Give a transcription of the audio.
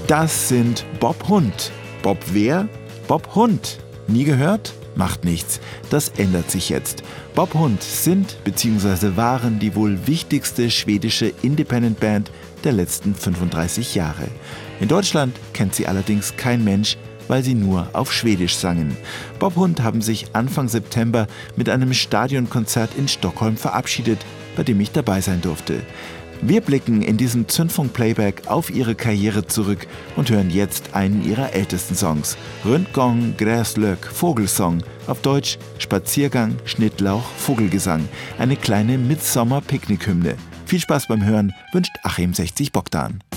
Das sind Bob Hund. Bob wer? Bob Hund. Nie gehört? Macht nichts. Das ändert sich jetzt. Bob Hund sind bzw. waren die wohl wichtigste schwedische Independent-Band der letzten 35 Jahre. In Deutschland kennt sie allerdings kein Mensch, weil sie nur auf Schwedisch sangen. Bob Hund haben sich Anfang September mit einem Stadionkonzert in Stockholm verabschiedet, bei dem ich dabei sein durfte. Wir blicken in diesem Zündfunk-Playback auf ihre Karriere zurück und hören jetzt einen ihrer ältesten Songs. Rundgång, Gräslök, Vogelsong, auf Deutsch Spaziergang, Schnittlauch, Vogelgesang. Eine kleine Midsommer-Picknick-Hymne. Viel Spaß beim Hören wünscht Achim 60 Bogdan.